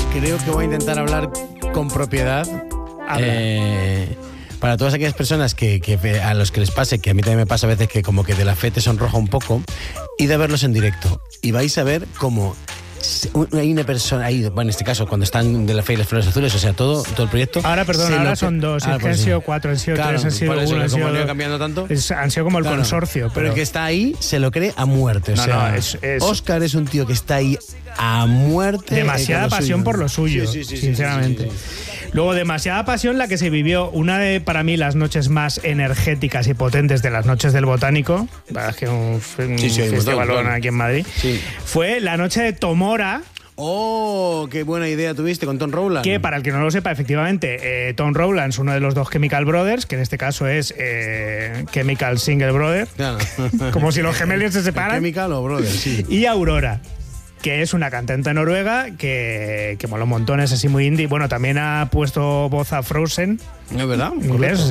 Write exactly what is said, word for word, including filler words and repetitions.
creo que voy a intentar hablar con propiedad. Eh, para todas aquellas personas que, que a los que les pase, que a mí también me pasa a veces que como que de la fe te sonroja un poco, id a verlos en directo y vais a ver cómo hay una persona ahí, bueno, en este caso cuando están de la fe y las flores azules, o sea, todo, todo el proyecto. Ahora, perdón, ahora son dos, ah, es que han sí. sido cuatro, han sido claro, tres, han sido por eso, uno, han como sido han ido dos. cambiando tanto. Es, han sido como el claro, consorcio. Pero, pero el que está ahí se lo cree a muerte. O no, sea, no, es, es Óscar es un tío que está ahí a muerte. Demasiada eh, pasión suyo. por lo suyo, sí, sí, sí, sinceramente. Sí, sí, sí, sí. Luego, demasiada pasión la que se vivió, una de, para mí, las noches más energéticas y potentes de las noches del Botánico, verdad es que un, un Sí, sí, festivalón claro. aquí en Madrid, Sí. fue la noche de Tomora. Oh, qué buena idea tuviste con Tom Rowland. Que, para el que no lo sepa, efectivamente, eh, Tom Rowland es uno de los dos Chemical Brothers, que en este caso es eh, Chemical Single Brother, Claro. como si los gemelos se separan. Chemical o Brother, sí. Y Aurora, que es una cantante noruega que, que mola un montón, es así muy indie. Bueno, también ha puesto voz a Frozen. ¿Es verdad? En inglés,